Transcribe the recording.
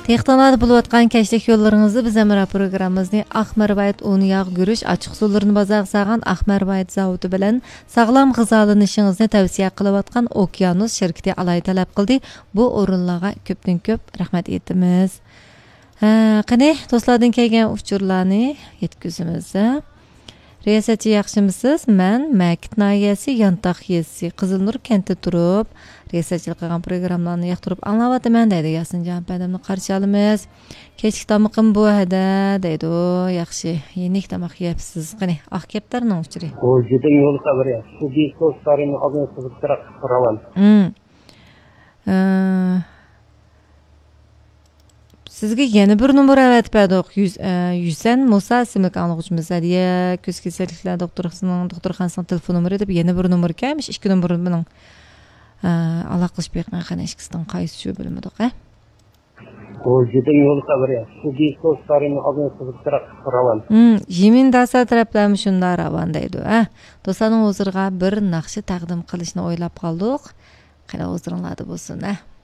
Textonlarda bo'layotgan kashlik yo'llaringizni biz Amra programmamizni Aqmarbayt uni yog' gurish ochiq suvlarni bozor saqlagan Aqmarbayt zavodi bilan sog'lom g'izolanishingizni tavsiya qilayotgan Okeanus shirkati alay talab qildi. Bu o'rinlarga ko'pdan ko'p rahmat aytamiz. Qani do'stlardan kelgan uchurlarni yetkazamiz. Riyosatchi yaxshimisiz? Men Makit noyasi Yantoq yesi Qizilnur kentida turib, riyosatchilik qilgan programmalarni yoqtirib anglayapman deydi Yasinjon padamni qarshi olamiz. Kechki tomoqim bu hada deydi. Yaxshi, yenik tomoq yeyapsiz. Qani, oq kaptarning uchuri. O juda yo'l xabari. Shu so'zlarini olgan qiziqtirib qaraman. Sizga yana bir numar avatpadoq 100 Musa ismli anlıqçımız diye ko'z kasalliklar doktorxonasining telefon nomeri deb yana bir numar kelmiş. 2 numar bilan aloqalashib beqan qana ishqisdan qaysi shu bilmadik, O juda yo'l xabari. Shu so'zlarini olgan qiziqtirib qaraman. Jimin dasa taraflami shunda ravan deydi, Do'stlarning o'zirga bir naqshi taqdim qilishni o'ylab qoldik. Qana o'ziringlarda bo'lsin,